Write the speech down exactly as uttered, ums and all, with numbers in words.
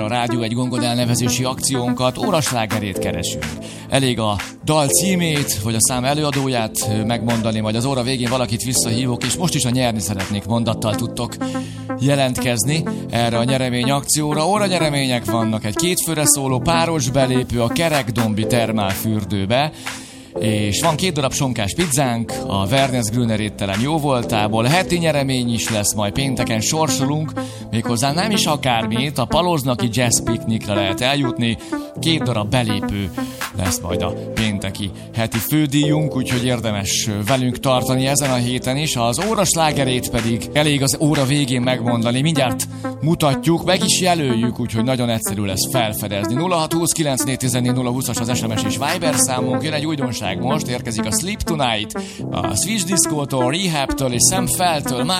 a Rádió egy Gongod elnevezési akciónkat, óraslágerét keresünk. Elég a dal címét, vagy a szám előadóját megmondani, vagy az óra végén valakit visszahívok, és most is a nyerni szeretnék mondattal tudtok jelentkezni erre a nyeremény akcióra. Óra nyeremények vannak, egy kétfőre szóló páros belépő a Kerekdombi termálfürdőbe, és van két darab sonkás pizzánk a Werners Grüner étterem jóvoltából. Heti nyeremény is lesz, majd pénteken sorsolunk, méghozzá nem is akármit, a Paloznaki Jazz Piknikre lehet eljutni. Két darab belépő lesz majd a pénteki heti fődíjunk, úgyhogy érdemes velünk tartani ezen a héten is. Az óra slágerét pedig elég az óra végén megmondani, mindjárt mutatjuk, meg is jelöljük, úgyhogy nagyon egyszerű lesz felfedezni. nulla hat húsz kilenc négy tizennégy nulla húszas az es em es és Viber számunk, jön egy újdonság most, érkezik a Sleep Tonight, a Switch Disco-tól, Rehab-től és Sam Feltől.